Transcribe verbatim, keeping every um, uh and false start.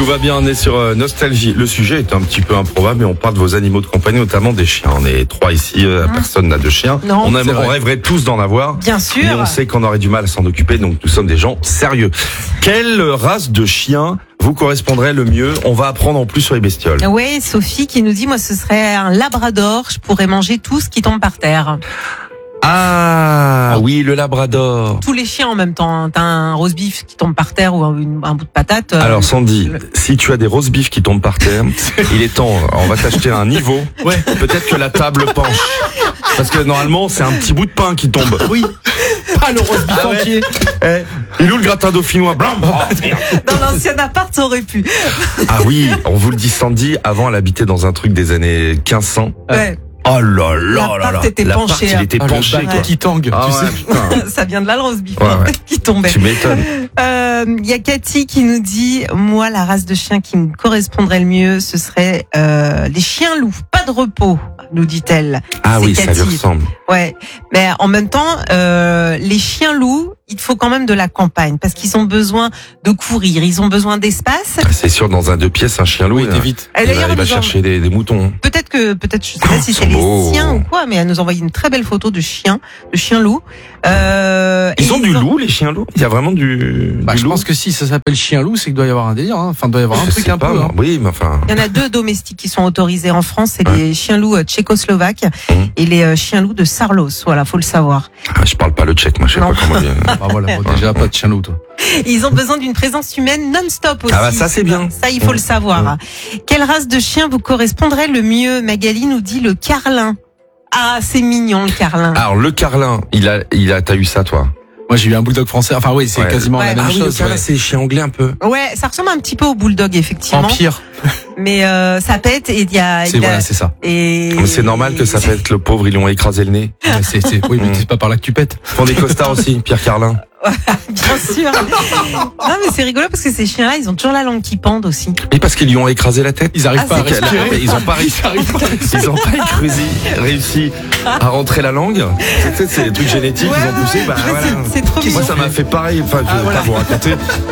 Tout va bien, on est sur euh, Nostalgie. Le sujet est un petit peu improbable, mais on parle de vos animaux de compagnie, notamment des chiens. On est trois ici, euh, Mmh. personne n'a de chien. Non, on, aime, on rêverait tous d'en avoir. Bien sûr. Mais on sait qu'on aurait du mal à s'en occuper, donc nous sommes des gens sérieux. Quelle race de chien vous correspondrait le mieux? On va apprendre en plus sur les bestioles. Oui, Sophie qui nous dit, moi ce serait un labrador, je pourrais manger tout ce qui tombe par terre. Ah oui, le labrador. Tous les chiens en même temps, hein. T'as un roast beef qui tombe par terre ou un, une- un bout de patate. euh, Alors Sandy, le- si tu as des roast beef qui tombent par terre, il est temps, on va t'acheter un niveau. Ouais. Peut-être que la table penche. Parce que normalement, c'est un petit bout de pain qui tombe. Oui. Pas le roast beef Ah ouais. entier. Eh, il est où le gratin dauphinois? Blam. Oh, merde. Dans l'ancien appart, ça aurait pu. Ah oui, on vous le dit Sandy, avant elle habitait dans un truc des années quinze cents. Ouais. Oh là là là là. L'appart était L'appart, penché, il hein. était Ah, le penché bateau quoi. qui tangue, Ah tu ouais, sais. putain. Ça vient de là le roast beef Ouais, hein, ouais. qui tombait. Tu m'étonnes. Euh, Il y a Cathy qui nous dit, moi la race de chien qui me correspondrait le mieux, ce serait euh, les chiens loups. Pas de repos, nous dit-elle. Ah C'est oui, ça lui Cathy. ressemble. Ouais, mais en même temps, euh, les chiens loups, il faut quand même de la campagne parce qu'ils ont besoin de courir, ils ont besoin d'espace. Ah, c'est sûr, dans un deux pièces, un chien loup, Oui, il, t'es vite. Et il va, d'ailleurs, il va nous en- chercher des, des moutons. Peut-être que, peut-être, je sais pas si Ils c'est sont les beaux. siens ou quoi, mais elle nous envoie une très belle photo de chiens, de chiens loups. Euh, Ils et ont du loup, les chiens loups? Il y a vraiment du, Bah, du je loup? pense que si ça s'appelle chien loup, c'est qu'il doit y avoir un délire. Hein. Enfin, il doit y avoir un Je truc sais un pas, peu. moi. Hein. Oui, mais enfin. Il y en a deux domestiques qui sont autorisés en France, c'est Ouais. les chiens loups euh, tchécoslovaques Mhm. et les euh, chiens loups de Sarlos. Voilà, faut le savoir. Ah, je parle pas le tchèque, moi, je sais Non. pas comment dire. Ah, voilà, bon, déjà pas de chien loup, toi. Ils ont besoin d'une présence humaine non-stop aussi. Ah bah, ça, c'est bien. Ça, il faut Mhm. le savoir. Quelle race de chien vous correspondrait le mieux? Magali nous dit le carlin. Ah, c'est mignon le carlin. Alors, le carlin, il a, il a, t'as eu ça, toi? Moi, j'ai eu un bulldog français. Enfin, oui, c'est Ouais. quasiment Ouais. la même Ah oui, le chose. carlin, ouais. c'est les chiens anglais un peu. Ouais, ça ressemble un petit peu au bulldog effectivement, Empire. mais euh, ça pète et il y a. C'est il y a- voilà, c'est ça. et Mais c'est normal que ça pète, le pauvre, ils lui ont écrasé le nez. Ouais, c'est, c'est, oui, mais Mm. c'est pas par là que tu pètes. Ils font des costards aussi, Pierre Carlin. Bien sûr. Non mais c'est rigolo parce que ces chiens-là, ils ont toujours la langue qui pende aussi. Et parce qu'ils lui ont écrasé la tête. Ils arrivent Ah, pas à c'est Qu'elle a- respirer. Ils ont pas réussi, ils ont pas réussi, réussi à rentrer la langue. Tu sais, c'est des trucs génétiques, Ouais, ils ont poussé, bah mais voilà. c'est- c'est trop Moi, mignon. ça m'a fait pareil, enfin, je Ah, vais voilà. pas vous raconter.